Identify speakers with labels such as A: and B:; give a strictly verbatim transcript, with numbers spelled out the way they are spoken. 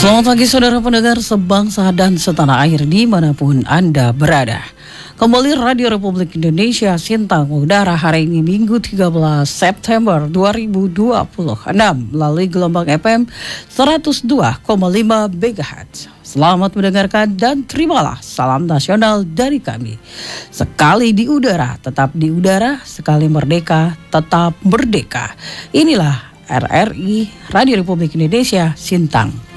A: Selamat pagi saudara pendengar sebangsa dan setanah air dimanapun Anda berada. Kembali Radio Republik Indonesia Sintang udara hari ini Minggu tiga belas September dua ribu dua puluh enam melalui gelombang F M seratus dua koma lima megahertz. Selamat mendengarkan dan terimalah salam nasional dari kami. Sekali di udara, tetap di udara, sekali merdeka, tetap merdeka. Inilah R R I Radio Republik Indonesia Sintang.